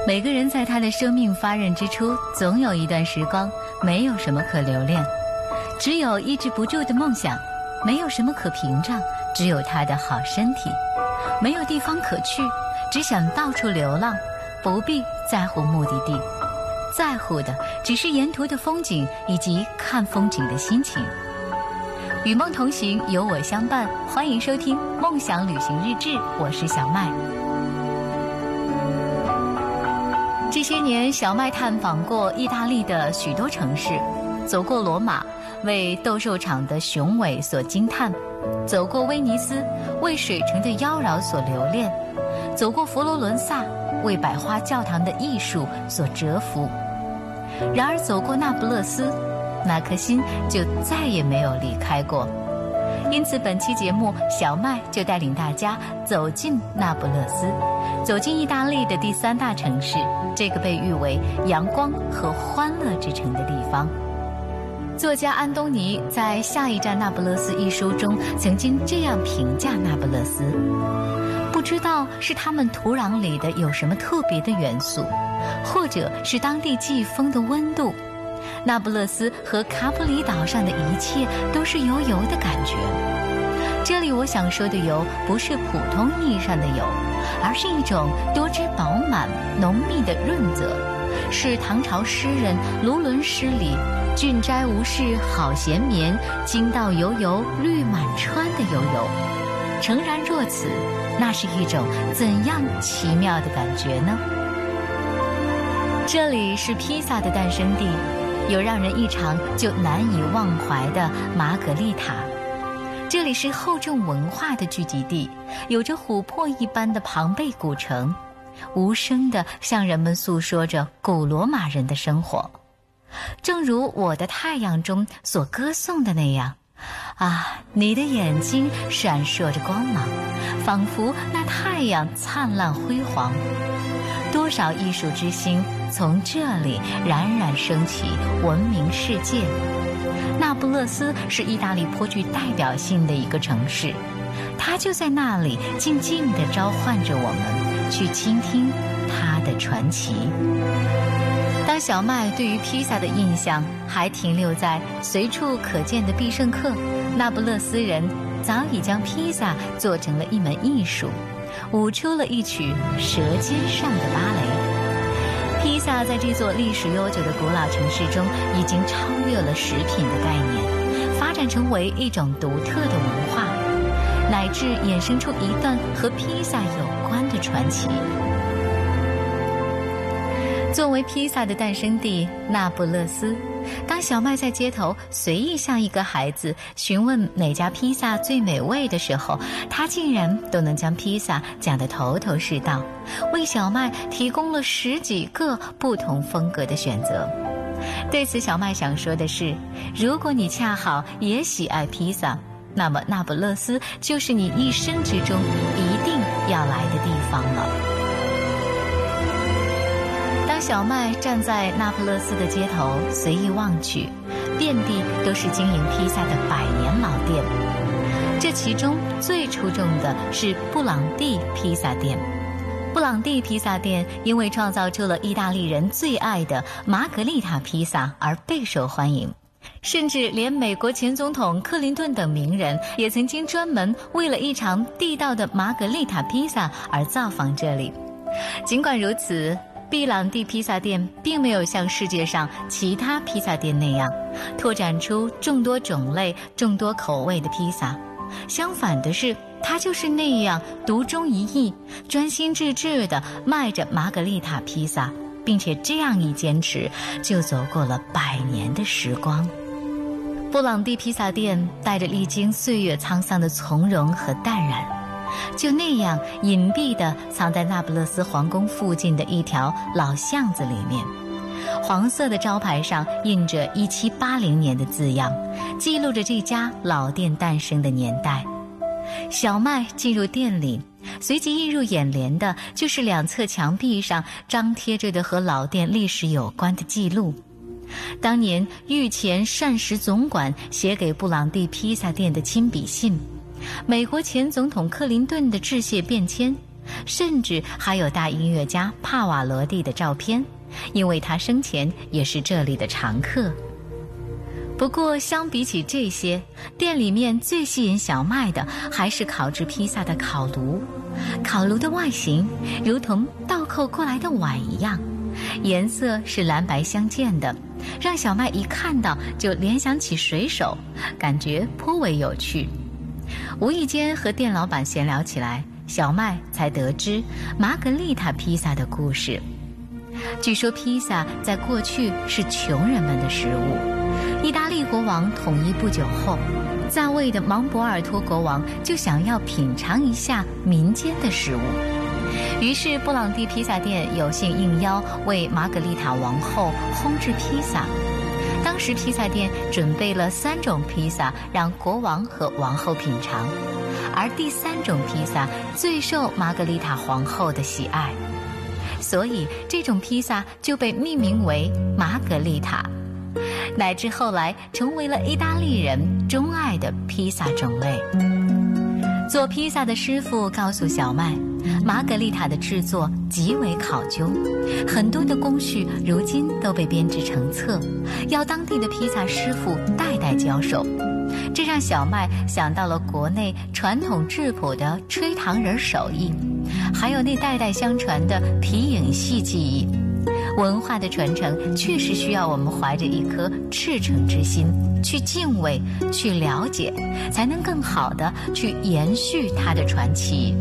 每个人在他的生命发轫之初，总有一段时光没有什么可留恋，只有抑制不住的梦想；没有什么可屏障，只有他的好身体；没有地方可去，只想到处流浪，不必在乎目的地，在乎的只是沿途的风景以及看风景的心情。与梦同行，有我相伴，欢迎收听《梦想旅行日志》，我是小麦。这些年，小麦探访过意大利的许多城市，走过罗马，为斗兽场的雄伟所惊叹；走过威尼斯，为水城的妖娆所留恋；走过佛罗伦萨，为百花教堂的艺术所折服。然而走过那不勒斯，那颗心就再也没有离开过。因此本期节目，小麦就带领大家走进那不勒斯，走进意大利的第3大城市，这个被誉为阳光和欢乐之城的地方。作家安东尼在《下一站那不勒斯》一书中曾经这样评价那不勒斯：不知道是他们土壤里的有什么特别的元素，或者是当地季风的温度，那不勒斯和卡普里岛上的一切都是油油的感觉。这里我想说的油，不是普通意义上的油，而是一种多汁饱满、浓密的润泽，是唐朝诗人卢纶诗里“俊斋无事好闲眠，经道油油绿满川”的油油。诚然若此，那是一种怎样奇妙的感觉呢？这里是披萨的诞生地，有让人一尝就难以忘怀的玛格丽塔。这里是厚重文化的聚集地，有着琥珀一般的庞贝古城，无声地向人们诉说着古罗马人的生活。正如《我的太阳》中所歌颂的那样，啊，你的眼睛闪烁着光芒，仿佛那太阳灿烂辉煌。多少艺术之星从这里冉冉升起，闻名世界。那不勒斯是意大利颇具代表性的一个城市，它就在那里静静地召唤着我们去倾听它的传奇。当小麦对于披萨的印象还停留在随处可见的必胜客，那不勒斯人早已将披萨做成了一门艺术，舞出了一曲舌尖上的芭蕾。披萨在这座历史悠久的古老城市中已经超越了食品的概念，发展成为一种独特的文化，乃至衍生出一段和披萨有关的传奇。作为披萨的诞生地，那不勒斯，当小麦在街头随意向一个孩子询问哪家披萨最美味的时候，他竟然都能将披萨讲得头头是道，为小麦提供了10几个不同风格的选择。对此，小麦想说的是，如果你恰好也喜爱披萨，那么那不勒斯就是你一生之中一定要来的地方了。小麦站在那不勒斯的街头，随意望去，遍地都是经营披萨的100年老店。这其中最出众的是布朗蒂披萨店。布朗蒂披萨店因为创造出了意大利人最爱的玛格丽塔披萨而备受欢迎，甚至连美国前总统克林顿等名人也曾经专门为了一场地道的玛格丽塔披萨而造访这里。尽管如此，布朗蒂披萨店并没有像世界上其他披萨店那样拓展出众多种类、众多口味的披萨。相反的是，它就是那样独钟一意、专心致志地卖着玛格丽塔披萨，并且这样一坚持，就走过了100年的时光。布朗蒂披萨店带着历经岁月沧桑的从容和淡然，就那样隐蔽地藏在那不勒斯皇宫附近的一条老巷子里面。黄色的招牌上印着1780年的字样，记录着这家老店诞生的年代。小麦进入店里，随即映入眼帘的就是两侧墙壁上张贴着的和老店历史有关的记录。当年御前膳食总管写给布朗蒂披萨店的亲笔信，美国前总统克林顿的致谢便签， 甚至还有大音乐家帕瓦罗蒂的照片，因为他生前也是这里的常客。不过相比起这些，店里面最吸引小麦的还是烤制披萨的烤炉。烤炉的外形如同倒扣过来的碗一样，颜色是蓝白相间的，让小麦一看到就联想起水手，感觉颇为有趣。无意间和店老板闲聊起来，小麦才得知玛格丽塔披萨的故事。据说披萨在过去是穷人们的食物。意大利国王统一不久后，在位的芒博尔托国王就想要品尝一下民间的食物，于是布朗蒂披萨店有幸应邀为玛格丽塔王后烘制披萨。当时披萨店准备了3种披萨让国王和王后品尝，而第3种披萨最受玛格丽塔皇后的喜爱，所以这种披萨就被命名为玛格丽塔，乃至后来成为了意大利人钟爱的披萨种类。做披萨的师傅告诉小麦，玛格丽塔的制作极为考究，很多的工序如今都被编制成册，要当地的披萨师傅代代教授。这让小麦想到了国内传统质朴的吹糖人手艺，还有那代代相传的皮影戏技艺。文化的传承确实需要我们怀着一颗赤诚之心去敬畏、去了解，才能更好地去延续它的传奇。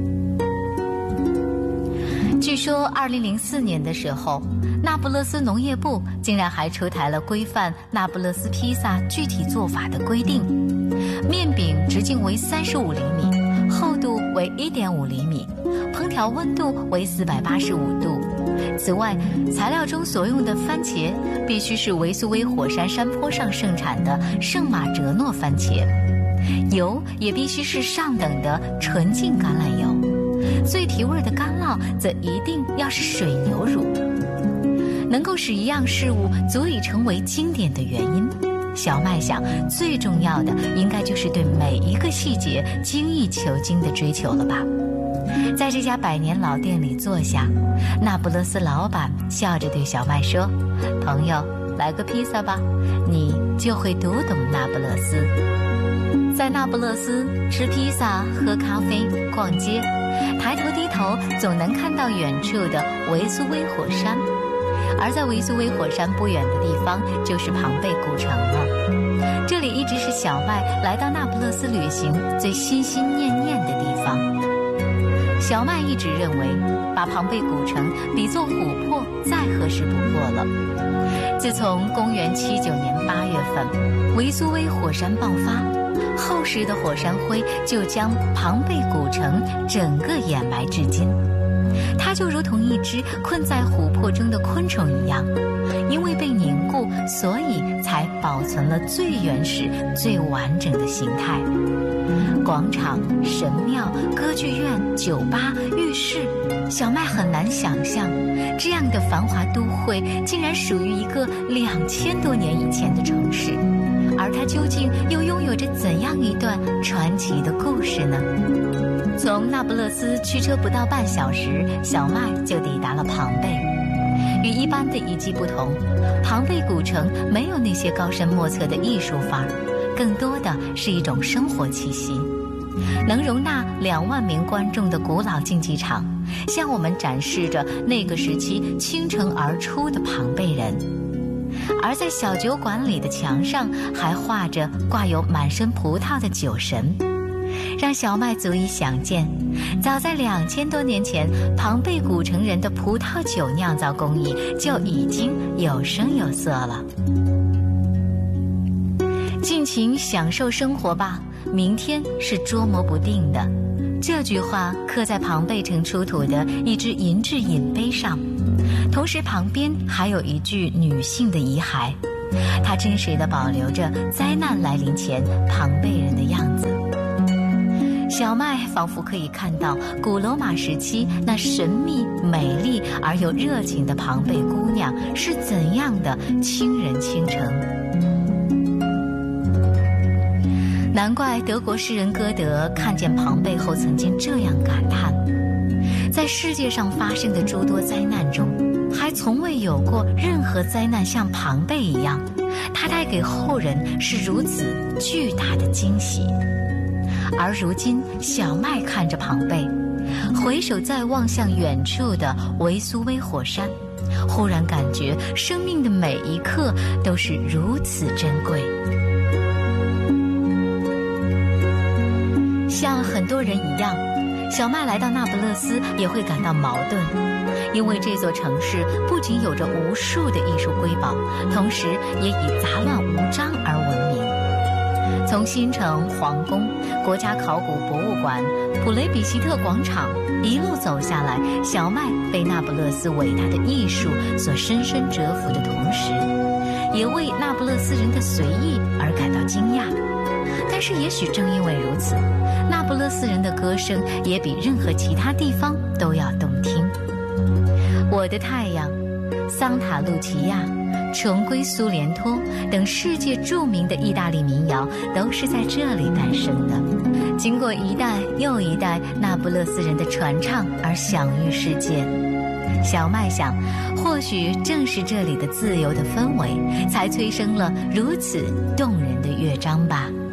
据说2004年的时候，那不勒斯农业部竟然还出台了规范那不勒斯披萨具体做法的规定，面饼直径为35厘米，厚度为1.5厘米，烹调温度为485度。此外，材料中所用的番茄必须是维苏威火山山坡上盛产的圣马哲诺番茄，油也必须是上等的纯净橄榄油，最提味的干酪则一定要是水牛乳。能够使一样事物足以成为经典的原因，小麦想最重要的应该就是对每一个细节精益求精的追求了吧。在这家100年老店里坐下，那不勒斯老板笑着对小麦说：“朋友，来个披萨吧，你就会读懂那不勒斯。”在那不勒斯吃披萨、喝咖啡、逛街，抬头低头总能看到远处的维苏威火山，而在维苏威火山不远的地方就是庞贝古城了。这里一直是小麦来到那不勒斯旅行最心心念念的地方。小麦一直认为，把庞贝古城比作琥珀再合适不过了。自从公元79年8月份，维苏威火山爆发，厚实的火山灰就将庞贝古城整个掩埋至今。它就如同一只困在琥珀中的昆虫一样，因为被凝固，所以才保存了最原始、最完整的形态。广场、神庙、歌剧院、酒吧、浴室，小麦很难想象，这样的繁华都会竟然属于一个2000多年以前的城市，而它究竟又拥有着怎样一段传奇的故事呢？从那不勒斯驱车不到半小时，小麦就抵达了庞贝。与一般的遗迹不同，庞贝古城没有那些高深莫测的艺术范儿，更多的是一种生活气息。能容纳2万名观众的古老竞技场，向我们展示着那个时期倾城而出的庞贝人。而在小酒馆里的墙上，还画着挂有满身葡萄的酒神，让小麦足以想见，早在2000多年前，庞贝古城人的葡萄酒酿造工艺就已经有声有色了。尽情享受生活吧，明天是捉摸不定的。这句话刻在庞贝城出土的一只银质饮杯上，同时旁边还有一具女性的遗骸，它真实地保留着灾难来临前庞贝人的样子。小麦仿佛可以看到古罗马时期那神秘、美丽而又热情的庞贝姑娘是怎样的倾人倾城。难怪德国诗人歌德看见庞贝后曾经这样感叹： 在世界上发生的诸多灾难中，还从未有过任何灾难像庞贝一样，它带给后人是如此巨大的惊喜。而如今，小麦看着庞贝，回首再望向远处的维苏威火山，忽然感觉生命的每一刻都是如此珍贵。像很多人一样，小麦来到那不勒斯也会感到矛盾，因为这座城市不仅有着无数的艺术瑰宝，同时也以杂乱无章而闻名。从新城、皇宫、国家考古博物馆、普雷比希特广场一路走下来，小麦被那不勒斯伟大的艺术所深深折服的同时，也为那不勒斯人的随意而感到惊讶。但是也许正因为如此，那不勒斯人的歌声也比任何其他地方都要动听。我的太阳、桑塔露琪亚、重归苏联托等世界著名的意大利民谣都是在这里诞生的，经过一代又一代那不勒斯人的传唱而享誉世界。小麦想，或许正是这里的自由的氛围，才催生了如此动人的乐章吧。